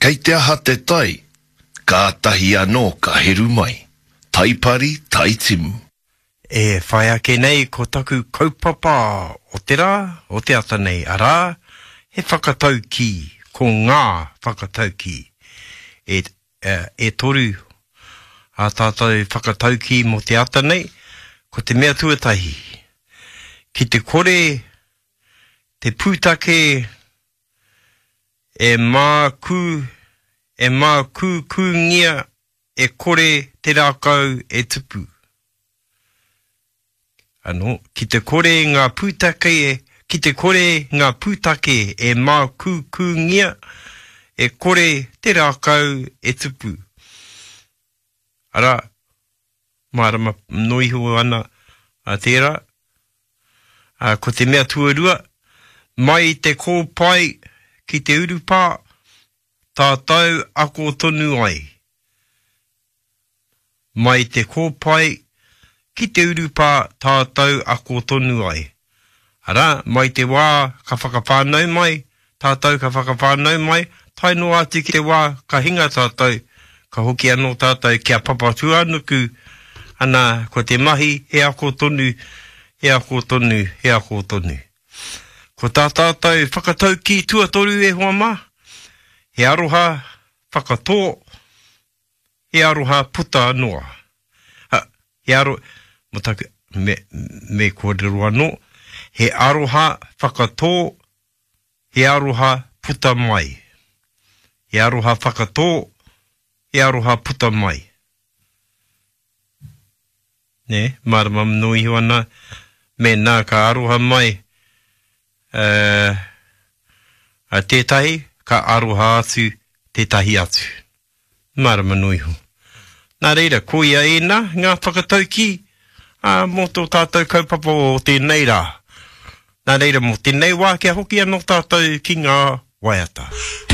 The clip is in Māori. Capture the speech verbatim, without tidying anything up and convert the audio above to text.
Kei te aha te tai, ka tahi anō ka heru mai. Taipari, taitimu. E whai ake nei ko taku kaupapa o te rā, o te ata nei arā, he whakatau ki, ko ngā whakatau ki. E, e, e toru a tātou whakatau ki mo te ata nei, ko te mea tuatahi. Ki te kore, te pūtake, e māku, e māku kūngia, e kore te rākau e tupu. Ano, ki te kore ngā pūtake, e, ki te kore ngā pūtake e māku kūngia, e kore te rākau e tupu. Ara, marama noiho ana a tērā, a, ko te mea tuarua, mai te kōpai ki te urupā, tātou ako tonu ai. Mai te kōpai ki te urupā, tātou ako tonu ai. Ara, mai te wā ka whakawhānau mai, tātou ka whakawhānau mai, tai no atu ki te wā ka hinga tātou, ka hoki anō tātou kia papatu anuku, ana ko te mahi, he ako tonu, he ako tonu, he ako tonu. Ko tā tātou whakatau ki tuatoru e hoa mā, he aroha whakatō, he aroha puta noa. Ha, he aro, mutaku, me, me kōrero anō, he aroha whakatō, he aroha puta mai. He aroha whakatō, he aroha puta mai. Ne, marama nui ana, me nā ka aroha mai, uh, a tētahi, ka aroha atu, tētahi atu. Marama nui ho. Nā reira, ko ia e nā, ngā whakatau ki, a mō tō tātou kaupapa o tēnei rā. Nā reira, mō tēnei wā kia hoki anō tātou ki ngā waiata.